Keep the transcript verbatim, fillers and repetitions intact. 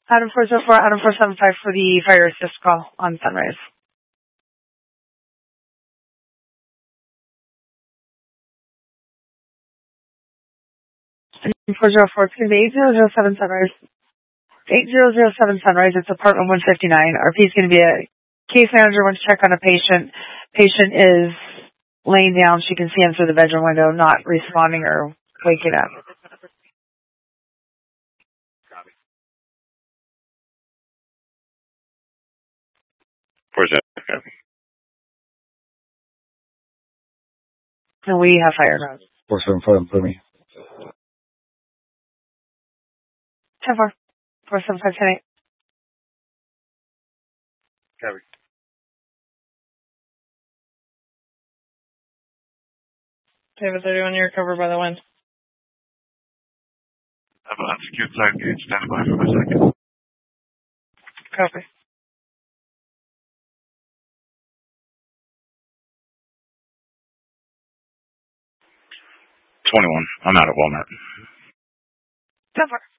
Adam four zero four, Adam four seven five for the fire assist call on Sunrise. four zero four, it's going to be eight zero zero seven Sunrise. eight zero zero seven Sunrise, it's apartment one fifty-nine. R P is going to be a case manager wants to check on a patient. Patient is laying down. She can see him through the bedroom window, not responding or waking up. Where's that? Okay. And we have fire rounds. four seven five for me. ten four. four seven five ten eight. Copy. David thirty-one, you're covered by the wind. I have an unsecured side gate. Stand by for a second. Copy. twenty-one. I'm out at Walmart. ten four.